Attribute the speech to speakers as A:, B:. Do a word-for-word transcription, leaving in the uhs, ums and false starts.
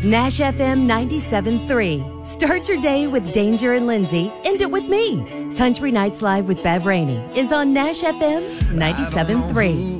A: Nash F M ninety-seven point three. Start your day with Danger and Lindsay. End it with me. Country Nights Live with Bev Rainey is on Nash F M ninety-seven point three.